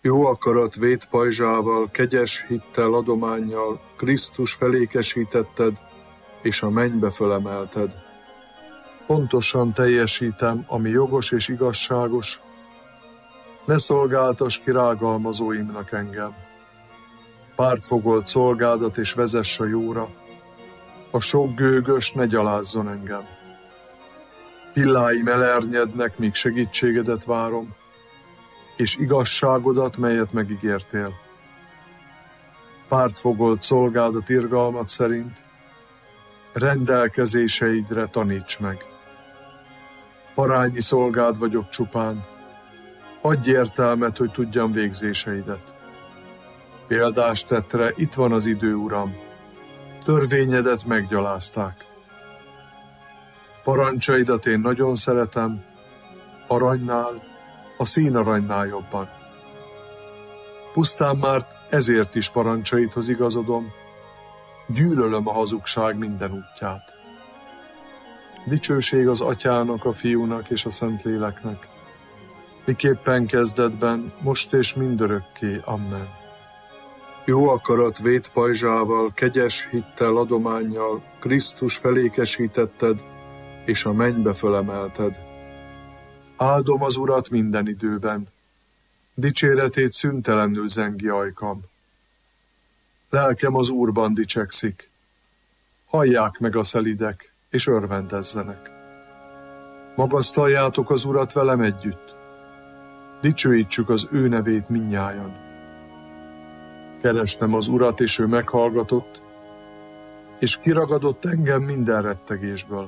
Jó akarat vétpajzsával, kegyes hittel, adománnyal Krisztus felékesítetted, és a mennybe fölemelted. Pontosan teljesítem, ami jogos és igazságos, ne szolgáltass ki rágalmazóimnak engem. Pártfogolt szolgádat és vezess a jóra, a sok gőgös ne gyalázzon engem. Pilláim elernyednek, míg segítségedet várom, és igazságodat, melyet megígértél. Pártfogolt szolgádat irgalmat szerint, rendelkezéseidre taníts meg. Parányi szolgád vagyok csupán, adj értelmet, hogy tudjam végzéseidet. Példás tettre, itt van az idő, Uram, törvényedet meggyalázták. Parancsaidat én nagyon szeretem, aranynál, a színaranynál jobban. Pusztán már ezért is parancsaidhoz igazodom, gyűlölöm a hazugság minden útját. Dicsőség az Atyának, a Fiúnak és a Szentléleknek, miképpen kezdetben, most és mindörökké. Amen. Jó akarat vétpajzsával, kegyes hittel, adománnyal Krisztus felékesítetted, és a mennybe fölemelted. Áldom az Urat minden időben, dicséretét szüntelenül zengi ajkam. Lelkem az Úrban dicsekszik, hallják meg a szelidek, és örvendezzenek. Magasztaljátok az Urat velem együtt, dicsőítsük az ő nevét mindnyájan. Kerestem az Urat, és ő meghallgatott, és kiragadott engem minden rettegésből.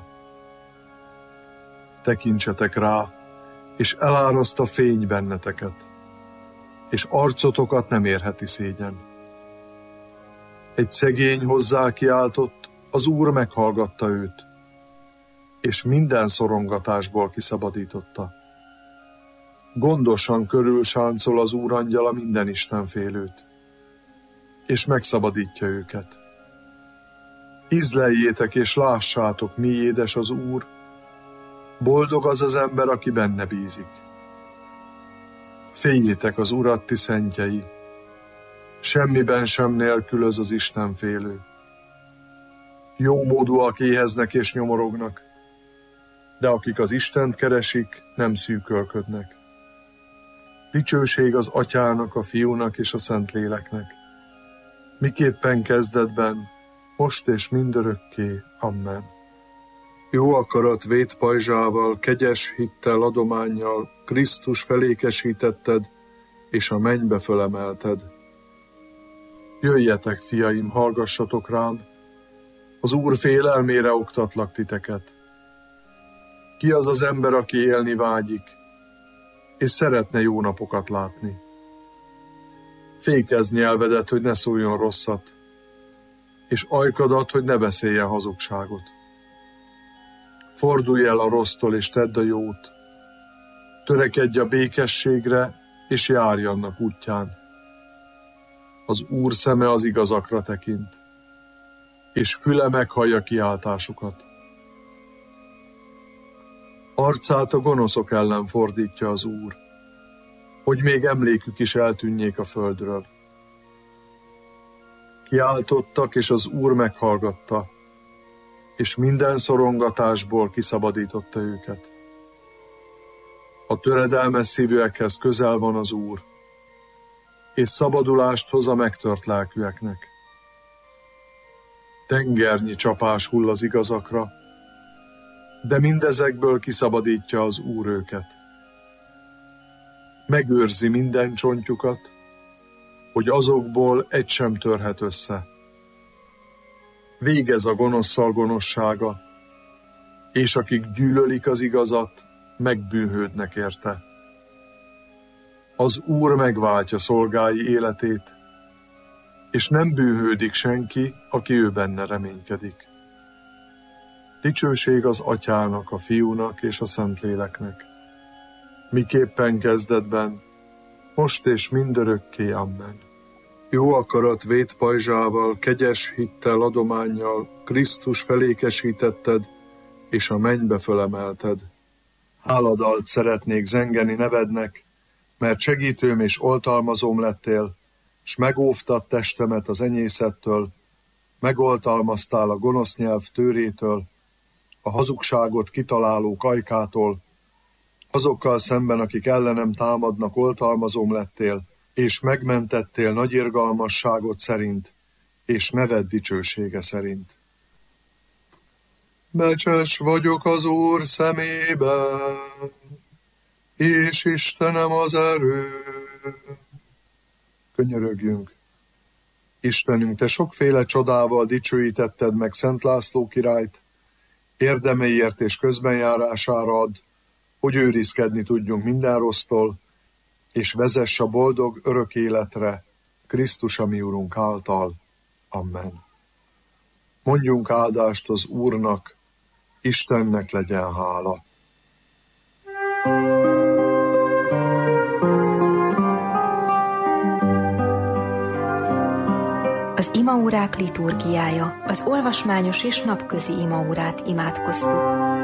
Tekintsetek rá, és eláraszt a fény benneteket, és arcotokat nem érheti szégyen. Egy szegény hozzá kiáltott, az Úr meghallgatta őt, és minden szorongatásból kiszabadította. Gondosan körülsáncol az Úr angyala minden istenfélőt, és megszabadítja őket. Ízleljétek és lássátok, mi édes az Úr, boldog az az ember, aki benne bízik. Féljétek az Urat, ti szentjei, semmiben sem nélkülöz az istenfélő. Jómódúak éheznek és nyomorognak, de akik az Istent keresik, nem szűkölködnek. Dicsőség az Atyának, a Fiúnak és a Szentléleknek, miképpen kezdetben, most és mindörökké. Amen. Jó akarat vétpajzsával, kegyes hittel, adománnyal Krisztus felékesítetted, és a mennybe fölemelted. Jöjjetek, fiaim, hallgassatok rám, az Úr félelmére oktatlak titeket. Ki az az ember, aki élni vágyik, és szeretne jó napokat látni? Fékezz nyelvedet, hogy ne szóljon rosszat, és ajkadat, hogy ne beszéljen hazugságot. Fordulj el a rossztól, és tedd a jót. Törekedj a békességre, és járj annak útján. Az Úr szeme az igazakra tekint, és füle meghallja kiáltásukat. Arcát a gonoszok ellen fordítja az Úr, hogy még emlékük is eltűnjék a földről. Kiáltottak, és az Úr meghallgatta, és minden szorongatásból kiszabadította őket. A töredelmes szívűekhez közel van az Úr, és szabadulást hoz a megtört lelkűeknek. Tengernyi csapás hull az igazakra, de mindezekből kiszabadítja az Úr őket. Megőrzi minden csontjukat, hogy azokból egy sem törhet össze. Végez a gonoszszal gonoszsága, és akik gyűlölik az igazat, megbűnhődnek érte. Az Úr megváltja szolgái életét, és nem bűnhődik senki, aki ő benne reménykedik. Dicsőség az Atyának, a Fiúnak és a Szentléleknek, miképpen kezdetben, most és mindörökké. Amen. Jó akarat vétpajzsával, kegyes hittel, adománnyal Krisztus felékesítetted, és a mennybe fölemelted. Háladalt szeretnék zengeni nevednek, mert segítőm és oltalmazóm lettél, s megóvtad testemet az enyészettől, megoltalmaztál a gonosz nyelv tőrétől, a hazugságot kitaláló kajkától, azokkal szemben, akik ellenem támadnak, oltalmazóm lettél, és megmentettél nagy irgalmasságot szerint, és neved dicsősége szerint. Becses vagyok az Úr szemében, és Istenem az erő. Könyörögjünk. Istenünk, te sokféle csodával dicsőítetted meg Szent László királyt, érdemeiért és közbenjárására add, hogy őrizkedni tudjunk minden rossztól, és vezess a boldog örök életre, Krisztus a mi Urunk által. Amen. Mondjunk áldást az Úrnak, Istennek legyen hála. Az imaórák liturgiája, az olvasmányos és napközi imaórát imádkoztuk.